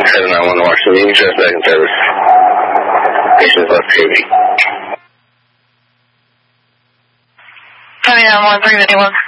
791 Washington, Union Sheriff, second service. Patient's left POV. 7913, anyone?